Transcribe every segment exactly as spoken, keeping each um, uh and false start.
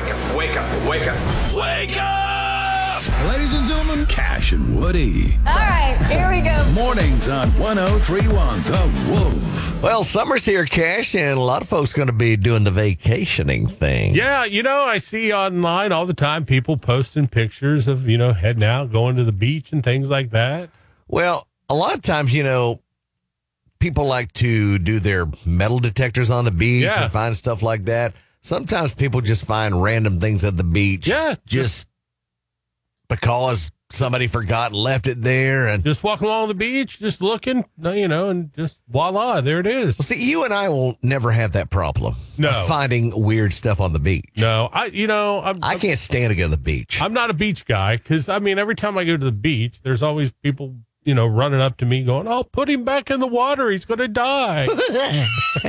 Wake up, wake up, wake up. Wake up! Ladies and gentlemen, Cash and Woody. All right, here we go. Mornings on one oh three point one The Wolf. Well, summer's here, Cash, and a lot of folks going to be doing the vacationing thing. Yeah, you know, I see online all the time people posting pictures of, you know, heading out, going to the beach and things like that. Well, a lot of times, you know, people like to do their metal detectors on the beach Yeah. and find stuff like that. Sometimes people just find random things at the beach. Yeah. Just because somebody forgot and left it there. And Just walking along the beach, just looking, you know, and just voila, there it is. well, see, you and I will never have that problem. No. of finding weird stuff on the beach. No, I, you know, I'm, I can't stand to go to the beach. I'm not a beach guy because, I mean, every time I go to the beach, there's always people, you know, running up to me going, oh, put him back in the water. He's going to die. I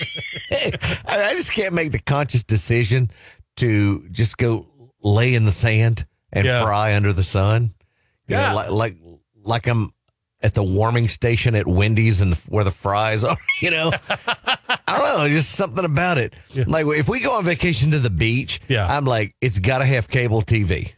I just can't make the conscious decision to just go lay in the sand and Yeah. fry under the sun. You Yeah. know, like, like like I'm at the warming station at Wendy's and where the fries are, you know. I don't know, just something about it. Yeah. Like if we go on vacation to the beach, Yeah. I'm like, it's got to have cable T V.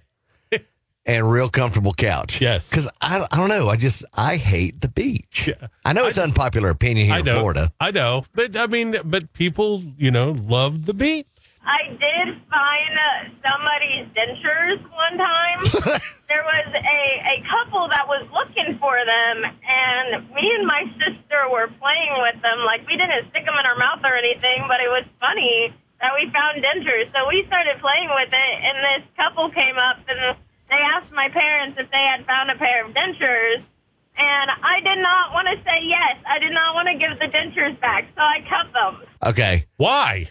And real comfortable couch. Yes. Because I, I don't know. I just, I hate the beach. Yeah. I know it's unpopular opinion here I in know, Florida. I know. But, I mean, but people, you know, love the beach. I did find uh, somebody's dentures one time. There was a, a couple that was looking for them, and me and my sister were playing with them. Like, we didn't stick them in our mouth or anything, but it was funny that we found dentures. So we started playing with it, and this couple came up, and they asked my parents if they had found a pair of dentures, and I did not want to say yes. I did not want to give the dentures back, so I kept them. Okay. Why?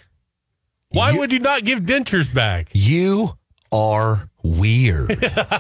Why You- would you not give dentures back? You are weird.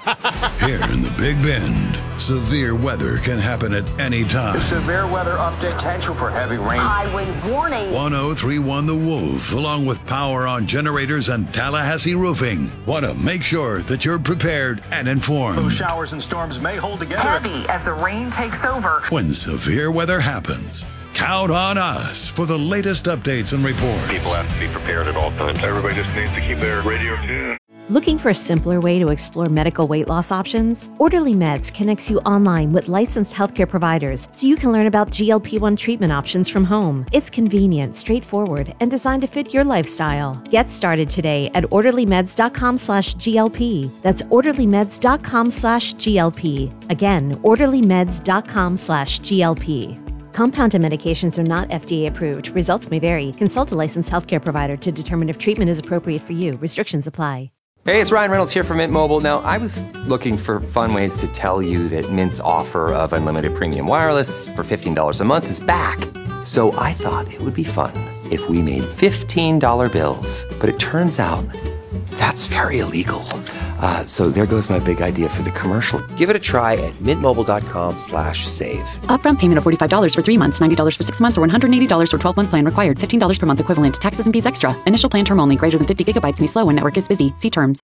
Here in the Big Bend, severe weather can happen at any time. Severe weather update, potential for heavy rain. Highway warning. one oh three point one The Wolf, along with power on generators and Tallahassee roofing. Want to make sure that you're prepared and informed. Those showers and storms may hold together. Heavy as the rain takes over. When severe weather happens, count on us for the latest updates and reports. People have to be prepared at all times. Everybody just needs to keep their radio tuned. Looking for a simpler way to explore medical weight loss options? Orderly Meds connects you online with licensed healthcare providers so you can learn about G L P one treatment options from home. It's convenient, straightforward, and designed to fit your lifestyle. Get started today at orderlymeds.com slash GLP. That's orderlymeds.com slash GLP. Again, orderlymeds.com slash GLP. Compounded medications are not F D A approved. Results may vary. Consult a licensed healthcare provider to determine if treatment is appropriate for you. Restrictions apply. Hey, it's Ryan Reynolds here from Mint Mobile. Now, I was looking for fun ways to tell you that Mint's offer of unlimited premium wireless for fifteen dollars a month is back. So I thought it would be fun if we made fifteen dollar bills. But it turns out that's very illegal. Uh, so there goes my big idea for the commercial. Give it a try at mintmobile.com slash save. Upfront payment of forty-five dollars for three months, ninety dollars for six months, or one hundred eighty dollars for twelve-month plan required. fifteen dollars per month equivalent. Taxes and fees extra. Initial plan term only. Greater than fifty gigabytes may slow when network is busy. See terms.